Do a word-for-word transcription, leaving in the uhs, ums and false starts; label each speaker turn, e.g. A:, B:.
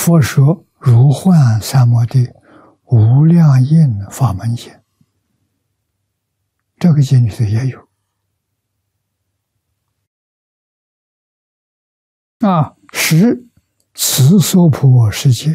A: 佛说如幻三摩地无量印法门经，这个经里头也有。啊，十此娑婆世界